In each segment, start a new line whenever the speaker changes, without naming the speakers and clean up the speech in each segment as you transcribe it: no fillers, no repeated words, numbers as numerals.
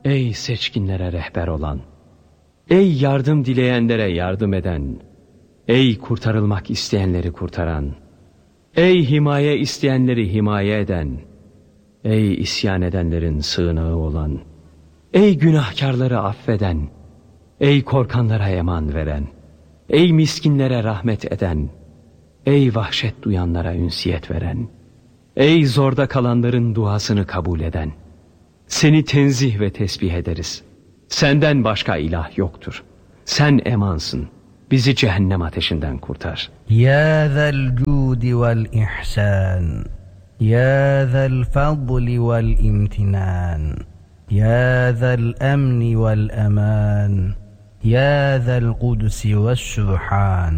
Ey seçkinlere rehber olan, ey yardım dileyenlere yardım eden, ey kurtarılmak isteyenleri kurtaran, ey himaye isteyenleri himaye eden, ey isyan edenlerin sığınağı olan, ey günahkarları affeden, ey korkanlara eman veren, ey miskinlere rahmet eden, ey vahşet duyanlara ünsiyet veren, ey zorda kalanların duasını kabul eden, seni tenzih ve tesbih ederiz. Senden başka ilah yoktur. Sen emansın. Bizi cehennem ateşinden kurtar.
Ya zel cudi vel ihsan, ya zel fadli vel imtinan, ya zel emni vel eman, ya zel kudsi vel subhan,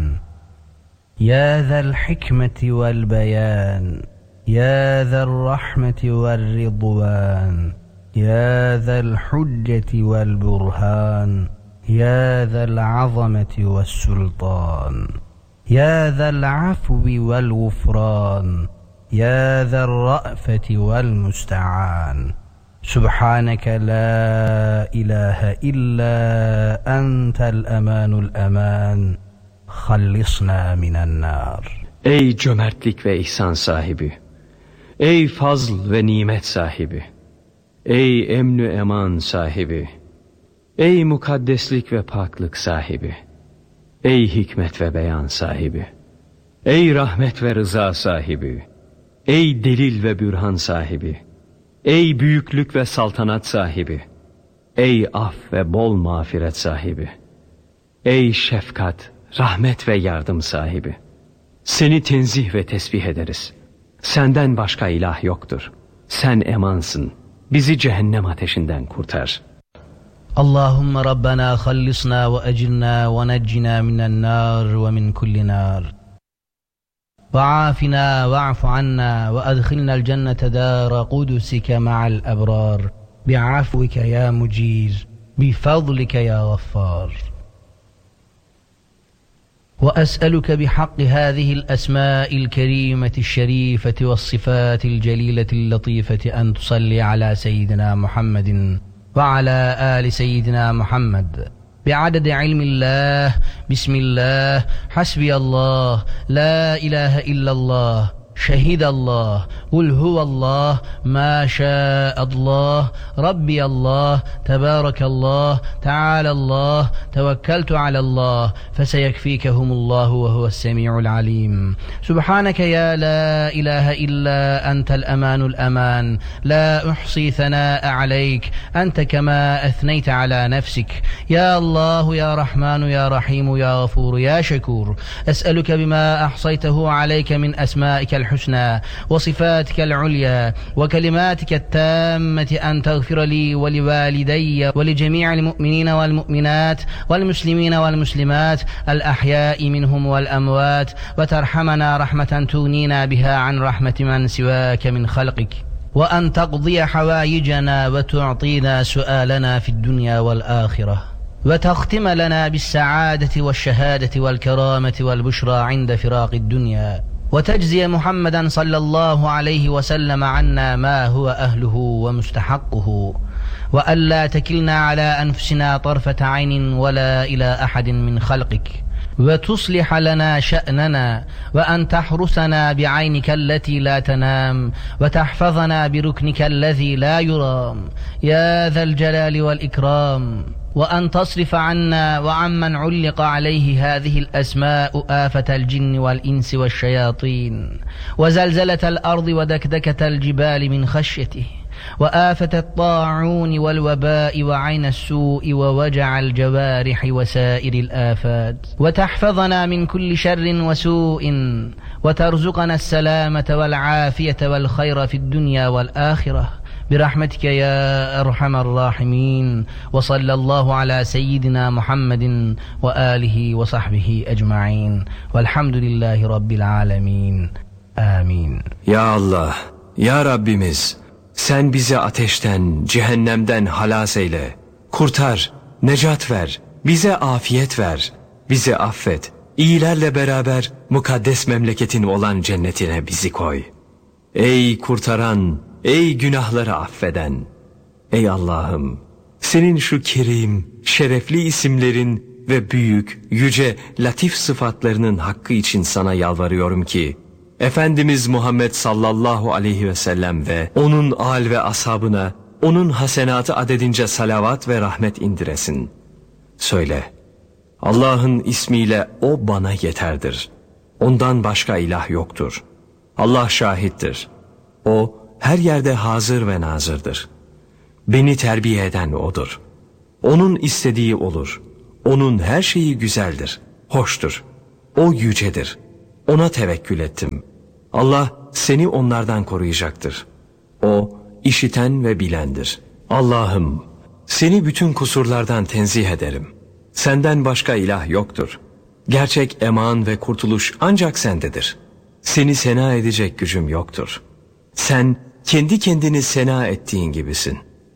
ya zel hikmeti vel beyan, ya zel rahmeti vel ridvan, يا ذا الحجة والبرهان، يا ذا العظمة والسلطان، يا ذا العفو والغفران، يا ذا الرأفة والمستعان. سبحانك لا إله إلا أنت الأمان الأمان، خلصنا من النار.
Ey cömertlik ve ihsan sahibi, ey fazl ve nimet sahibi, ey emnü eman sahibi, ey mukaddeslik ve paklık sahibi, ey hikmet ve beyan sahibi, ey rahmet ve rıza sahibi, ey delil ve bürhan sahibi, ey büyüklük ve saltanat sahibi, ey af ve bol mağfiret sahibi, ey şefkat, rahmet ve yardım sahibi, seni tenzih ve tesbih ederiz. Senden başka ilah yoktur. Sen emansın. Bizi cehennem ateşinden kurtar.
Allahümme Rabbena khallisna ve ecirna ve neccina minen nar ve min kulli nar. Ve afina ve afu anna ve adkhilna'l cennete dâra kudusike ma'al ebrar. Bi'afvike ya muciz, bifadlike ya gaffar. وأسألك بحق هذه الأسماء الكريمة الشريفة والصفات الجليلة اللطيفة أن تصلي على سيدنا محمد وعلى آل سيدنا محمد بعدد علم الله. بسم الله، حسبي الله، لا إله إلا الله، شهد الله، قل هو الله، ما شاء الله، ربي الله، تبارك الله، تعالى الله، توكلت على الله، فسيكفيكهم الله وهو السميع العليم. سبحانك يا لا إله إلا أنت الأمان الأمان، لا أحصي ثناء عليك، أنت كما أثنيت على نفسك. يا الله يا رحمن يا رحيم يا غفور يا شكور، أسألك بما أحصيته عليك من أسمائك الحسنى وصفاتك العليا وكلماتك التامة أن تغفر لي ولوالدي ولجميع المؤمنين والمؤمنات والمسلمين والمسلمات الأحياء منهم والأموات، وترحمنا رحمة تغنينا بها عن رحمة من سواك من خلقك، وأن تقضي حوائجنا وتعطينا سؤالنا في الدنيا والآخرة، وتختم لنا بالسعادة والشهادة والكرامة والبشرى عند فراق الدنيا، وتجزي محمدا صلى الله عليه وسلم عنا ما هو أهله ومستحقه، وألا تكلنا على أنفسنا طرفة عين ولا إلى أحد من خلقك، وتصلح لنا شأننا، وأن تحرسنا بعينك التي لا تنام، وتحفظنا بركنك الذي لا يرام يا ذا الجلال والإكرام، وأن تصرف عنا وعمن علق عليه هذه الأسماء آفة الجن والإنس والشياطين، وزلزلة الأرض ودكدكة الجبال من خشيته، وآفة الطاعون والوباء وعين السوء ووجع الجوارح وسائر الآفات، وتحفظنا من كل شر وسوء، وترزقنا السلامة والعافية والخير في الدنيا والآخرة برحمتك يا أرحم الراحمين. وصلى الله على سيدنا محمد وآله وصحبه أجمعين، والحمد لله رب العالمين. آمين.
Ya Allah, Ya Rabbimiz, sen bizi ateşten, cehennemden halas eyle. Kurtar, necat ver, bize afiyet ver, bizi affet. İyilerle beraber mukaddes memleketin olan cennetine bizi koy. Ey kurtaran, ey günahları affeden, ey Allah'ım, senin şu kerim, şerefli isimlerin ve büyük, yüce, latif sıfatlarının hakkı için sana yalvarıyorum ki, Efendimiz Muhammed sallallahu aleyhi ve sellem ve onun âl ve ashabına, onun hasenatı adedince salavat ve rahmet indiresin. Söyle, Allah'ın ismiyle o bana yeterdir. Ondan başka ilah yoktur. Allah şahittir. O her yerde hazır ve nazırdır. Beni terbiye eden O'dur. O'nun istediği olur. O'nun her şeyi güzeldir, hoştur. O yücedir. O'na tevekkül ettim. Allah seni onlardan koruyacaktır. O işiten ve bilendir. Allah'ım, seni bütün kusurlardan tenzih ederim. Senden başka ilah yoktur. Gerçek eman ve kurtuluş ancak sendedir. Seni sena edecek gücüm yoktur. Sen kendi kendini sena ettiğin gibisin.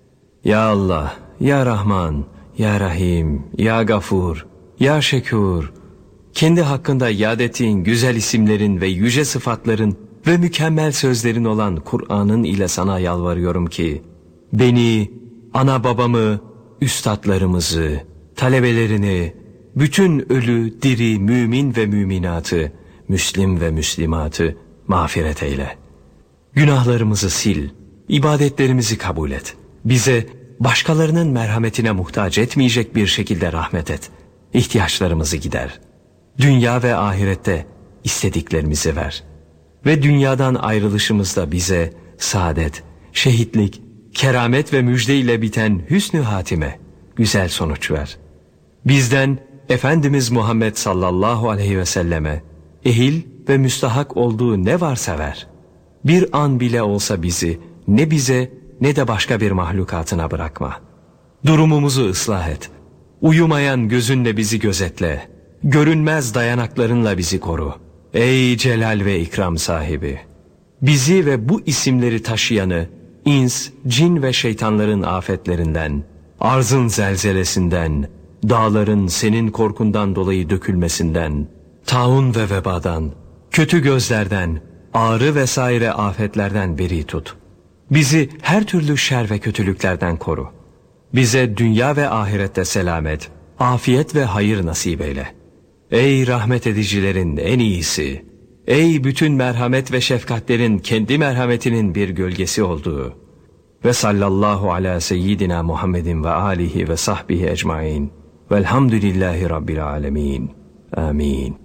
Ya Allah, Ya Rahman, Ya Rahim, Ya Gafur, Ya Şekur, kendi hakkında yad ettiğin güzel isimlerin ve yüce sıfatların ve mükemmel sözlerin olan Kur'an'ın ile sana yalvarıyorum ki, beni, ana babamı, üstadlarımızı, talebelerini, bütün ölü, diri, mümin ve müminatı, müslim ve müslimatı mağfiret eyle. Günahlarımızı sil, ibadetlerimizi kabul et. Bize başkalarının merhametine muhtaç etmeyecek bir şekilde rahmet et. İhtiyaçlarımızı gider. Dünya ve ahirette istediklerimizi ver. Ve dünyadan ayrılışımızda bize saadet, şehitlik, keramet ve müjde ile biten hüsnü hatime, güzel sonuç ver. Bizden Efendimiz Muhammed sallallahu aleyhi ve selleme ehil ve müstahak olduğu ne varsa ver. Bir an bile olsa bizi ne bize ne de başka bir mahlukatına bırakma. Durumumuzu ıslah et. Uyumayan gözünle bizi gözetle. Görünmez dayanaklarınla bizi koru. Ey celal ve ikram sahibi! Bizi ve bu isimleri taşıyanı, ins, cin ve şeytanların afetlerinden, arzın zelzelesinden, dağların senin korkundan dolayı dökülmesinden, taun ve vebadan, kötü gözlerden, ağrı vesaire afetlerden beri tut. Bizi her türlü şer ve kötülüklerden koru. Bize dünya ve ahirette selamet, afiyet ve hayır nasip eyle. Ey rahmet edicilerin en iyisi! Ey bütün merhamet ve şefkatlerin kendi merhametinin bir gölgesi olduğu! Ve sallallahu ala seyyidina Muhammedin ve alihi ve sahbihi ecmain. Velhamdülillahi Rabbil alemin. Amin.